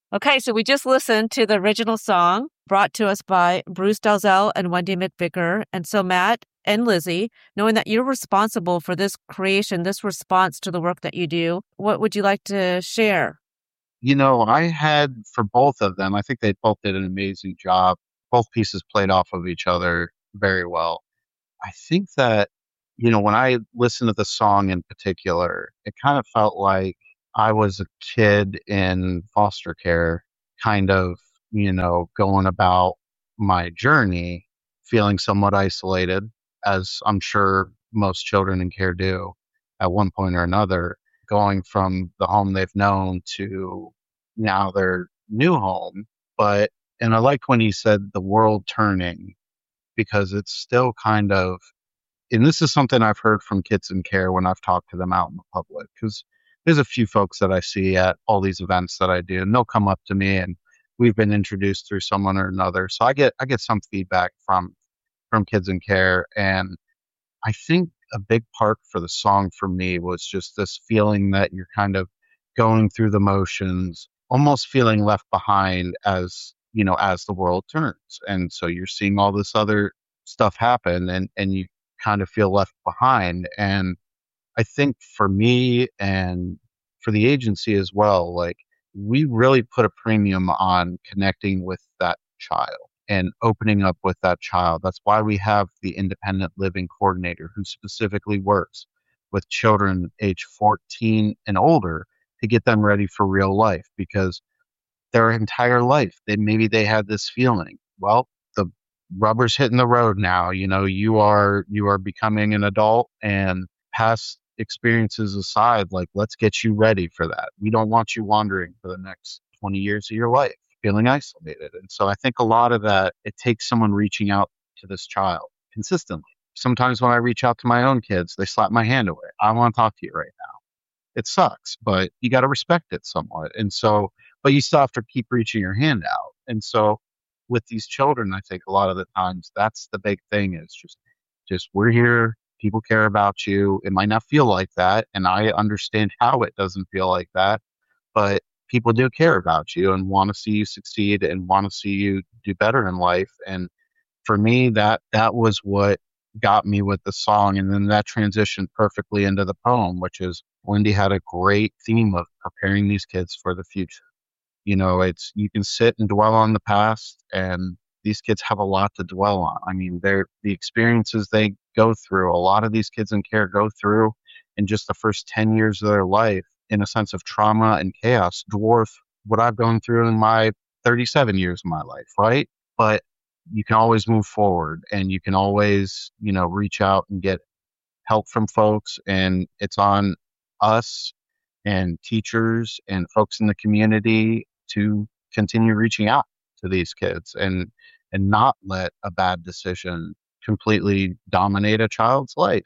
Okay, so we just listened to the original song brought to us by Bruce Dalzell and Wendy McVicker. And so, Matt and Lizzie, knowing that you're responsible for this creation, this response to the work that you do, what would you like to share? I had for both of them, I think they both did an amazing job. Both pieces played off of each other very well. I think that, when I listened to the song in particular, it kind of felt like I was a kid in foster care, kind of, going about my journey, feeling somewhat isolated, as I'm sure most children in care do at one point or another, going from the home they've known to now their new home. And I liked when he said the world turning, because it's still kind of, and this is something I've heard from kids in care when I've talked to them out in the public, because there's a few folks that I see at all these events that I do, and they'll come up to me, and we've been introduced through someone or another. So I get some feedback from kids in care, and I think a big part for the song for me was just this feeling that you're kind of going through the motions, almost feeling left behind as the world turns. And so you're seeing all this other stuff happen, and you kind of feel left behind. And I think for me and for the agency as well, like, we really put a premium on connecting with that child and opening up with that child. That's why we have the independent living coordinator who specifically works with children age 14 and older to get them ready for real life, because their entire life maybe they had this feeling, well, the rubber's hitting the road now. You are becoming an adult, and past experiences aside, like, let's get you ready for that. We don't want you wandering for the next 20 years of your life feeling isolated. And so I think a lot of that, it takes someone reaching out to this child consistently. Sometimes when I reach out to my own kids, they slap my hand away. I want to talk to you right now. It sucks, but you got to respect it somewhat. And so, but you still have to keep reaching your hand out. And so with these children, I think a lot of the times that's the big thing, is just we're here. People care about you. It might not feel like that. And I understand how it doesn't feel like that, but people do care about you and want to see you succeed and want to see you do better in life. And for me, that was what got me with the song. And then that transitioned perfectly into the poem, which is, Wendy had a great theme of preparing these kids for the future. It's, you can sit and dwell on the past, and these kids have a lot to dwell on. I mean, the experiences they go through, a lot of these kids in care go through in just the first 10 years of their life, in a sense of trauma and chaos, dwarf what I've gone through in my 37 years of my life, right? But you can always move forward, and you can always, reach out and get help from folks. And it's on us and teachers and folks in the community to continue reaching out to these kids, and not let a bad decision completely dominate a child's life.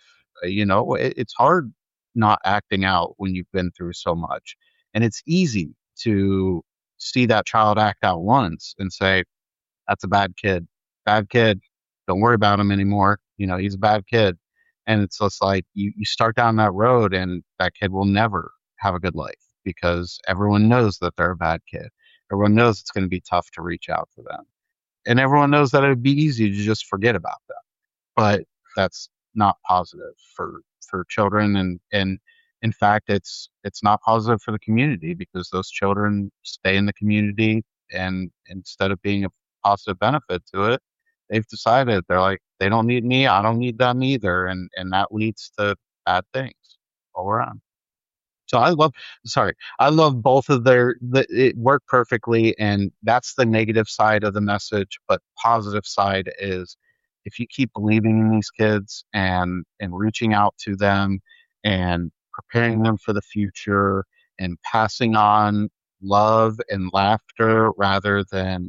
It's hard not acting out when you've been through so much. And it's easy to see that child act out once and say, that's a bad kid. Bad kid. Don't worry about him anymore. He's a bad kid. And it's just like you start down that road, and that kid will never have a good life, because everyone knows that they're a bad kid. Everyone knows it's going to be tough to reach out to them. And everyone knows that it would be easy to just forget about them. But that's not positive for children. And in fact, it's not positive for the community, because those children stay in the community, and instead of being a positive benefit to it, they've decided, they're like, they don't need me, I don't need them either, and that leads to bad things all around. So I love both of it worked perfectly, and that's the negative side of the message. But positive side is, if you keep believing in these kids, and reaching out to them, and preparing them for the future, and passing on love and laughter rather than,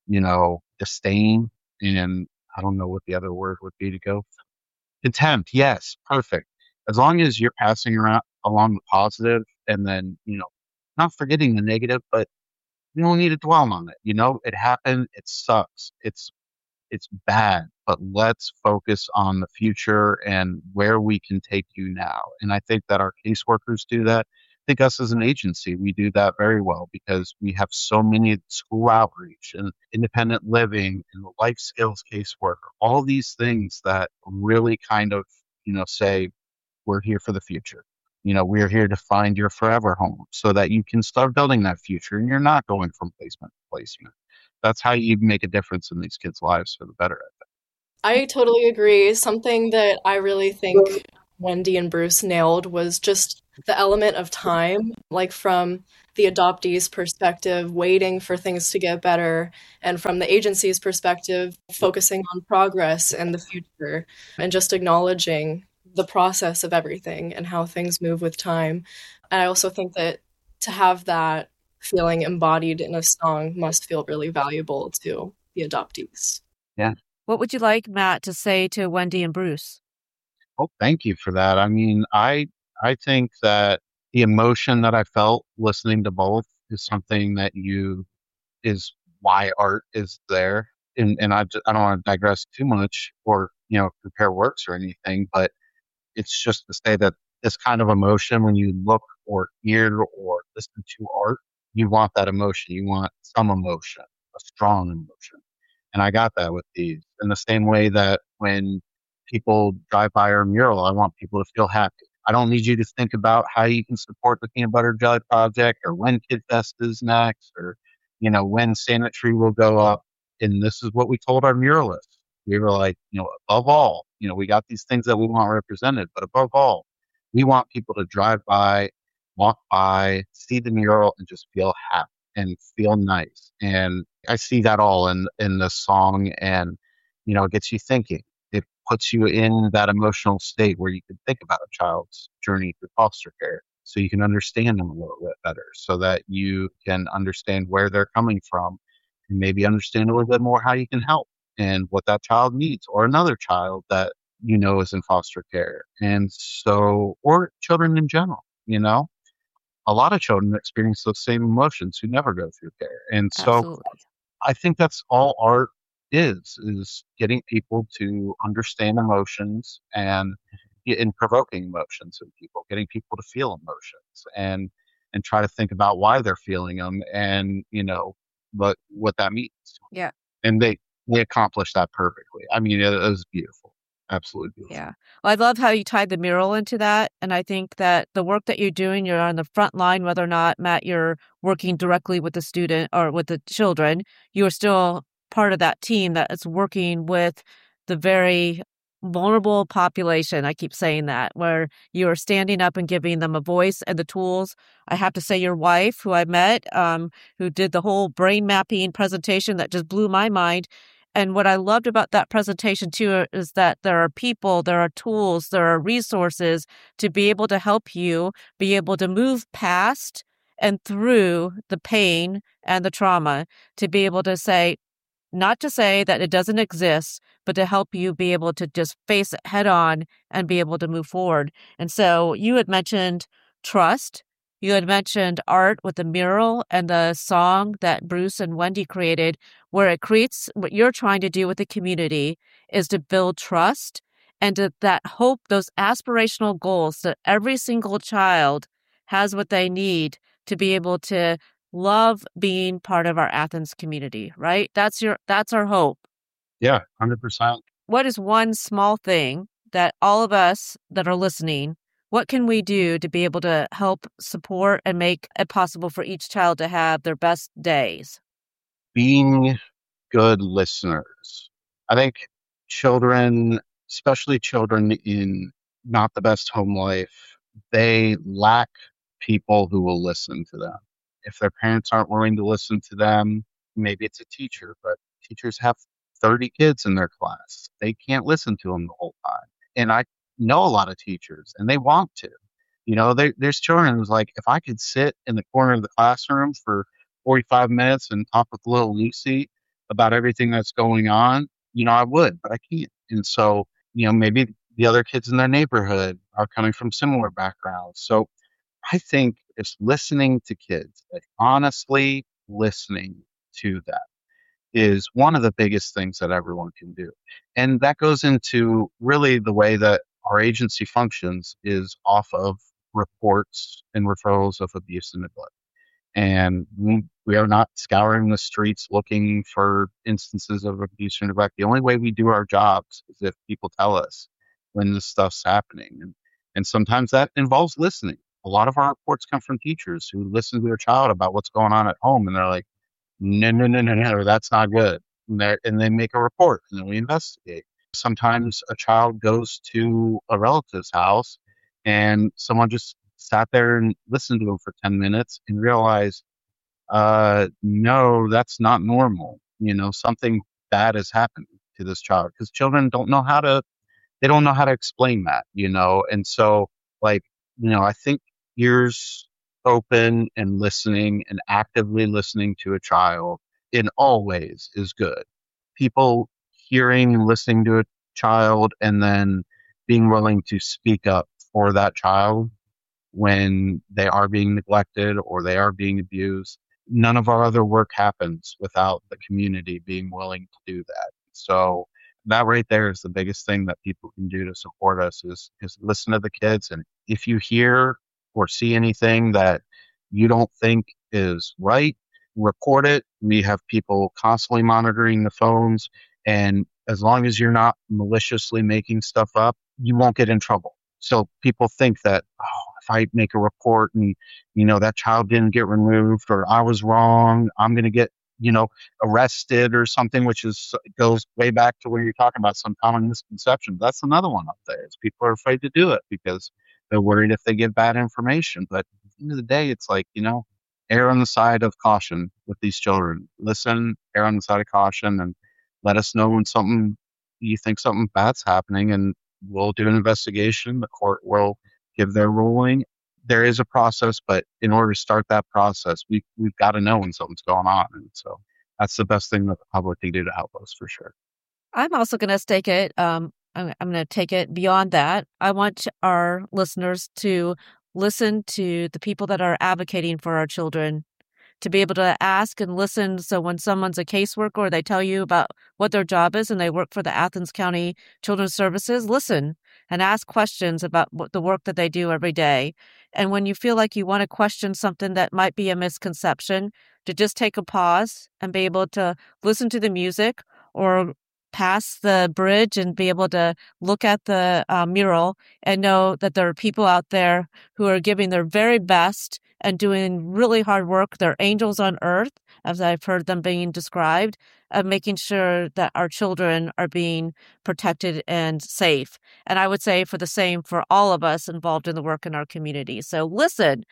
disdain, and I don't know what the other word would be to go. Contempt, yes, perfect. As long as you're passing around along the positive, and then, not forgetting the negative, but you don't need to dwell on it. It happened, it sucks. It's bad, but let's focus on the future and where we can take you now. And I think that our caseworkers do that. think us as an agency, we do that very well because we have so many school outreach and independent living and life skills casework, all these things that really kind of, say, we're here for the future. We're here to find your forever home so that you can start building that future and you're not going from placement to placement. That's how you make a difference in these kids' lives for the better. I totally agree. Something that I really think Wendy and Bruce nailed was just the element of time, like from the adoptee's perspective, waiting for things to get better, and from the agency's perspective, focusing on progress and the future, and just acknowledging the process of everything and how things move with time. And I also think that to have that feeling embodied in a song must feel really valuable to the adoptees. Yeah. What would you like, Matt, to say to Wendy and Bruce? Oh, thank you for that. I mean, I think that the emotion that I felt listening to both is something that is why art is there. And I don't want to digress too much or, compare works or anything, but it's just to say that this kind of emotion, when you look or hear or listen to art, you want that emotion. You want some emotion, a strong emotion. And I got that with these. In the same way that when people drive by our mural, I want people to feel happy. I don't need you to think about how you can support the Peanut Butter Jelly Project or when Kid Fest is next or, when Santa Tree will go up. And this is what we told our muralists. We were like, above all, we got these things that we want represented, but above all, we want people to drive by, walk by, see the mural and just feel happy and feel nice. And I see that all in the song and, it gets you thinking. It puts you in that emotional state where you can think about a child's journey through foster care so you can understand them a little bit better so that you can understand where they're coming from and maybe understand a little bit more how you can help and what that child needs or another child that is in foster care. And so, or children in general, a lot of children experience those same emotions who never go through care. And so Absolutely. I think that's all art is getting people to understand emotions and in provoking emotions in people, getting people to feel emotions and try to think about why they're feeling them and, what that means. Yeah. And they accomplished that perfectly. I mean, it was beautiful. Absolutely beautiful. Yeah. Well, I love how you tied the mural into that. And I think that the work that you're doing, you're on the front line, whether or not, Matt, you're working directly with the student or with the children, you are still part of that team that is working with the very vulnerable population. I keep saying that, where you are standing up and giving them a voice and the tools. I have to say your wife, who I met, who did the whole brain mapping presentation that just blew my mind. And what I loved about that presentation too is that there are people, there are tools, there are resources to be able to help you be able to move past and through the pain and the trauma to be able to say, not to say that it doesn't exist, but to help you be able to just face it head on and be able to move forward. And so you had mentioned trust. You had mentioned art with the mural and the song that Bruce and Wendy created, where it creates what you're trying to do with the community is to build trust and that hope, those aspirational goals that every single child has what they need to be able to love being part of our Athens community, right? That's our hope. Yeah, 100%. What is one small thing that all of us that are listening, what can we do to be able to help support and make it possible for each child to have their best days? Being good listeners. I think children, especially children in not the best home life, they lack people who will listen to them. If their parents aren't willing to listen to them, maybe it's a teacher, but teachers have 30 kids in their class. They can't listen to them the whole time. And I know a lot of teachers and they want to. There's children who's like, if I could sit in the corner of the classroom for 45 minutes and talk with little Lucy about everything that's going on, I would, but I can't. And so, maybe the other kids in their neighborhood are coming from similar backgrounds. So I think it's listening to kids, like honestly listening to them is one of the biggest things that everyone can do. And that goes into really the way that our agency functions is off of reports and referrals of abuse and neglect. And we are not scouring the streets looking for instances of abuse or neglect. The only way we do our jobs is if people tell us when this stuff's happening. And sometimes that involves listening. A lot of our reports come from teachers who listen to their child about what's going on at home, and they're like, no, that's not good. And they make a report, and then we investigate. Sometimes a child goes to a relative's house, and someone just sat there and listened to them for 10 minutes and realized, no, that's not normal. Something bad has happened to this child, because children don't know how to explain that, and so, I think ears open and listening and actively listening to a child in all ways is good. People hearing and listening to a child and then being willing to speak up for that child when they are being neglected or they are being abused. None of our other work happens without the community being willing to do that. So that right there is the biggest thing that people can do to support us is listen to the kids. And if you hear or see anything that you don't think is right, report it. We have people constantly monitoring the phones. And as long as you're not maliciously making stuff up, you won't get in trouble. So people think that, if I make a report and, that child didn't get removed or I was wrong, I'm going to get, arrested or something, which goes way back to where you're talking about some common misconceptions. That's another one up there. Is people are afraid to do it because they're worried if they give bad information. But at the end of the day, it's like, err on the side of caution with these children. Listen, err on the side of caution, and let us know when you think something bad's happening, and we'll do an investigation. The court will give their ruling. There is a process, but in order to start that process, we've got to know when something's going on. And so that's the best thing that the public can do to help us, for sure. I'm also going to take it. I'm going to take it beyond that. I want our listeners to listen to the people that are advocating for our children, to be able to ask and listen. So when someone's a caseworker or they tell you about what their job is and they work for the Athens County Children's Services, listen and ask questions about the work that they do every day. And when you feel like you want to question something that might be a misconception, to just take a pause and be able to listen to the music or pass the bridge and be able to look at the mural and know that there are people out there who are giving their very best and doing really hard work. They're angels on earth, as I've heard them being described, of making sure that our children are being protected and safe. And I would say for the same for all of us involved in the work in our community. So listen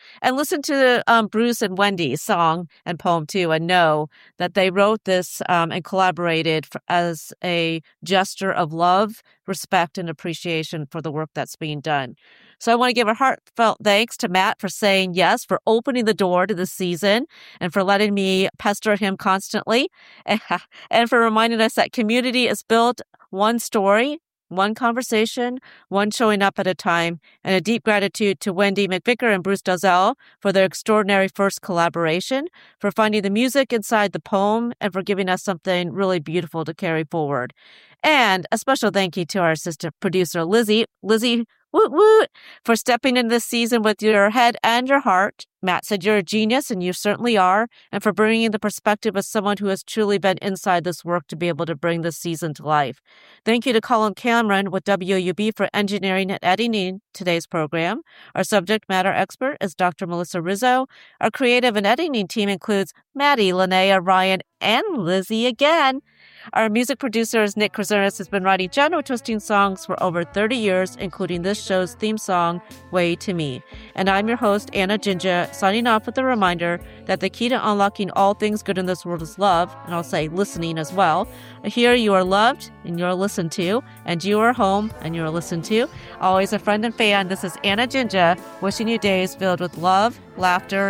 to Bruce and Wendy's song and poem too, and know that they wrote this and collaborated as a gesture of love, respect, and appreciation for the work that's being done. So I want to give a heartfelt thanks to Matt for saying yes, for opening the door to this season, and for letting me pester him constantly, and for reminding us that community is built one story, one conversation, one showing up at a time. And a deep gratitude to Wendy McVicker and Bruce Dalzell for their extraordinary first collaboration, for finding the music inside the poem, and for giving us something really beautiful to carry forward. And a special thank you to our assistant producer, Lizzie, woot woot, for stepping in this season with your head and your heart. Matt said you're a genius, and you certainly are, and for bringing the perspective of someone who has truly been inside this work to be able to bring this season to life. Thank you to Colin Cameron with WUB for engineering and editing today's program. Our subject matter expert is Dr. Melissa Rizzo. Our creative and editing team includes Maddie, Linnea, Ryan, and Lizzie again. Our music producer is Nick Krasaris, has been writing genre twisting songs for over 30 years, including this show's theme song, Way to Me. And I'm your host, Anna Jinja, signing off with a reminder that the key to unlocking all things good in this world is love, and I'll say listening as well. Here you are loved and you're listened to, and you are home and you're listened to. Always a friend and fan, this is Anna Jinja, wishing you days filled with love, laughter,